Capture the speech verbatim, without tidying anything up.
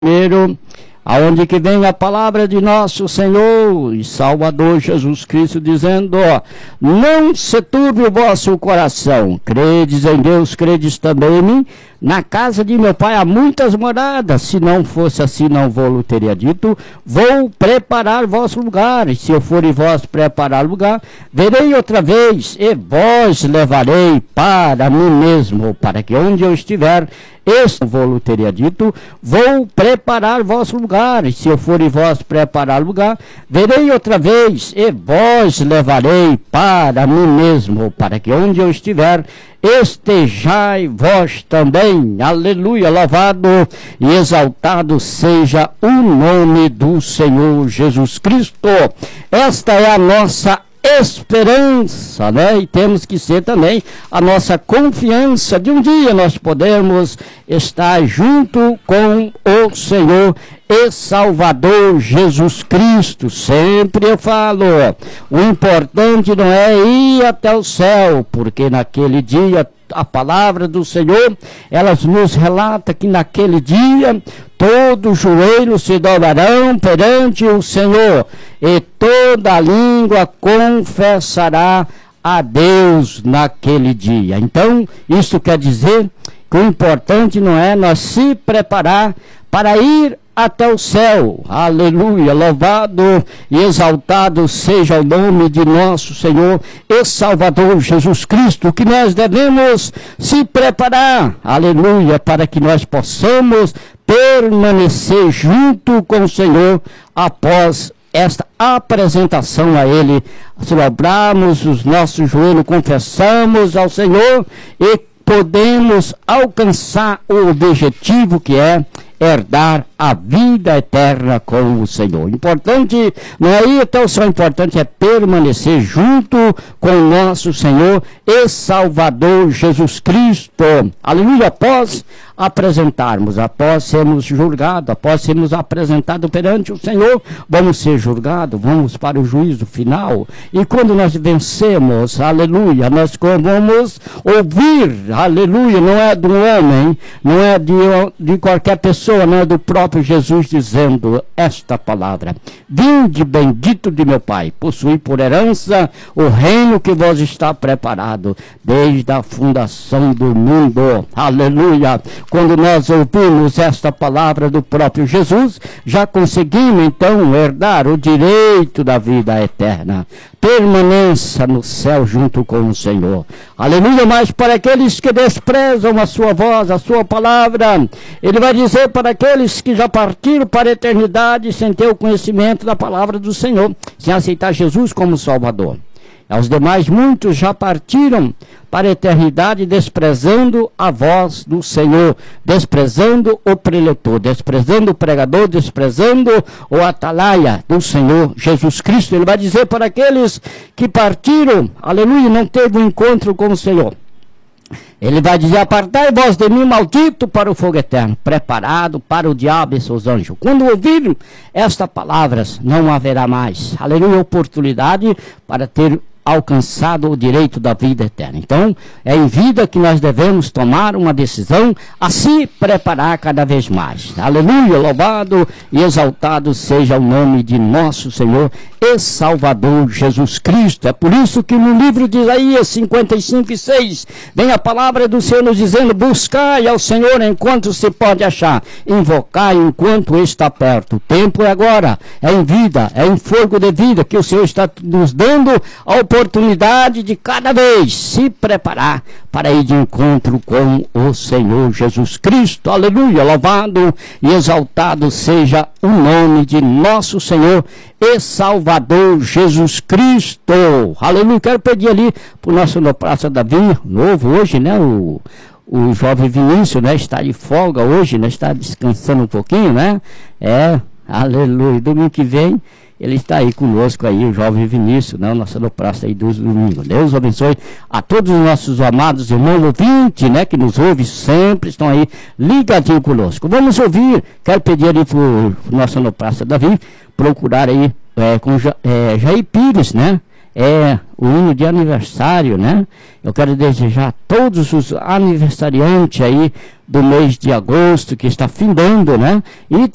Primeiro, aonde que vem a palavra de nosso Senhor e Salvador Jesus Cristo, dizendo: ó, não se turbe o vosso coração, credes em Deus, credes também em mim. Na casa de meu pai há muitas moradas, se não fosse assim não vou-lo teria dito. Vou preparar vosso lugar, e se eu for e vós preparar lugar, verei outra vez, e vós levarei para mim mesmo, para que onde eu estiver, este vou-lo teria dito. Vou preparar vosso lugar, e se eu for e vós preparar lugar, verei outra vez, e vós levarei para mim mesmo, para que onde eu estiver, estejai vós também. Aleluia, louvado e exaltado seja o nome do Senhor Jesus Cristo. Esta é a nossa esperança, né? E temos que ser também a nossa confiança de um dia nós podemos estar junto com o Senhor e Salvador Jesus Cristo. Sempre eu falo, o importante não é ir até o céu, porque naquele dia a palavra do Senhor, ela nos relata que naquele dia todo joelho se dobrarão perante o Senhor e toda língua confessará a Deus naquele dia. Então, isso quer dizer que o importante não é nós se preparar para ir até o céu. Aleluia, louvado e exaltado seja o nome de nosso Senhor e Salvador Jesus Cristo, que nós devemos se preparar, aleluia, para que nós possamos permanecer junto com o Senhor após esta apresentação a Ele. Se dobrarmos os nossos joelhos, confessamos ao Senhor e podemos alcançar o objetivo que é herdar a vida eterna com o Senhor. Importante não é ir até o céu, importante é permanecer junto com o nosso Senhor e Salvador Jesus Cristo. Aleluia, após apresentarmos, após sermos julgados, após sermos apresentados perante o Senhor, vamos ser julgados, vamos para o juízo final. E quando nós vencemos, aleluia, nós vamos ouvir, aleluia, não é do homem, não é de, de qualquer pessoa, não é do próprio Jesus dizendo esta palavra: vinde bendito de meu Pai, possui por herança o reino que vos está preparado desde a fundação do mundo. Aleluia. Quando nós ouvimos esta palavra do próprio Jesus, já conseguimos então herdar o direito da vida eterna. Permaneça no céu junto com o Senhor. Aleluia. Mas para aqueles que desprezam a sua voz, a sua palavra, Ele vai dizer para aqueles que já partiram para a eternidade sem ter o conhecimento da palavra do Senhor, sem aceitar Jesus como Salvador. Aos demais, muitos já partiram para a eternidade desprezando a voz do Senhor, desprezando o preletor, desprezando o pregador, desprezando o atalaia do Senhor Jesus Cristo. Ele vai dizer para aqueles que partiram, aleluia, não teve um encontro com o Senhor. Ele vai dizer: apartai vós de mim, maldito, para o fogo eterno, preparado para o diabo e seus anjos. Quando ouvirem estas palavras, não haverá mais, aleluia, oportunidade para ter alcançado o direito da vida eterna. Então, é em vida que nós devemos tomar uma decisão a se preparar cada vez mais. Aleluia, louvado e exaltado seja o nome de nosso Senhor e Salvador Jesus Cristo. É por isso que no livro de Isaías cinquenta e cinco e seis, vem a palavra do Senhor nos dizendo: buscai ao Senhor enquanto se pode achar, invocai enquanto está perto. O tempo é agora, é em vida, é em fogo de vida que o Senhor está nos dando a oportunidade de cada vez se preparar para ir de encontro com o Senhor Jesus Cristo. Aleluia, louvado e exaltado seja o nome de nosso Senhor e Salvador Jesus Cristo. Aleluia. Quero pedir ali para o nosso no Praça Davi, novo hoje, né, o o jovem Vinícius, né, está de folga hoje, né, está descansando um pouquinho, né, é, aleluia, domingo que vem ele está aí conosco aí, o jovem Vinícius, né? Nossa no praça aí dos domingos. Deus abençoe a todos os nossos amados irmãos ouvintes, né? Que nos ouvem sempre, estão aí ligadinhos conosco. Vamos ouvir, quero pedir ali para o nosso no praça Davi, procurar aí é, com é, Jair Pires, né? É o hino de aniversário, né? Eu quero desejar a todos os aniversariantes aí do mês de agosto, que está findando, né? E